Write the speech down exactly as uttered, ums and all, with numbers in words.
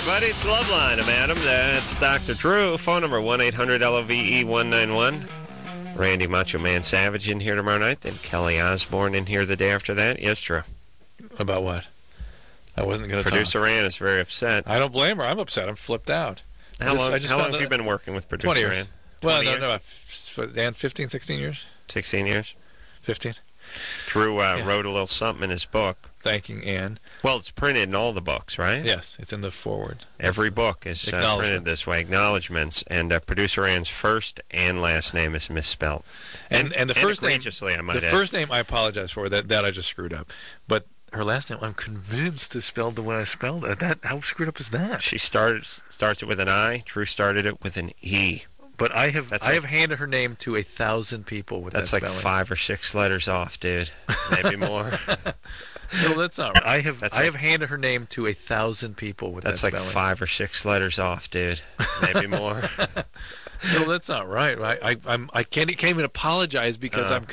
right, buddy. It's Loveline. I'm Adam. That's Doctor Drew. Phone number one eight hundred L O V E one nine one. Randy Macho Man Savage in here tomorrow night. Then Kelly Osbourne in here the day after that. Yes, Drew. About what? I wasn't going to talk. Producer Ann is very upset. I don't blame her. I'm upset. I'm flipped out. How I just, long, I just how long found have you that- been working with Producer twenty years. Ann? Well, twenty no, no. years? f- Dan, fifteen, sixteen years? sixteen years? fifteen. Drew uh, Yeah. wrote a little something in his book. Thanking Ann. Well, it's printed in all the books, right? Yes, it's in the foreword. Every book is uh, printed Acknowledgements. this way. Acknowledgements. And uh, Producer Ann's first and last name is misspelled. And and the first name, egregiously, I might the add. first name I apologize for. That that I just screwed up. But her last name, I'm convinced is spelled the way I spelled it. That how screwed up is that? She started, starts it with an I. Drew started it with an E. But I have That's I like- have handed her name to a thousand people with That's that like spelling. five or six letters off, dude. Maybe more. No, that's not right. I have That's I like- have handed her name to a thousand people with That's that like spelling. five or six letters off, dude. Maybe more. No, that's not right. I I I'm, I can't can't even apologize because Uh. I'm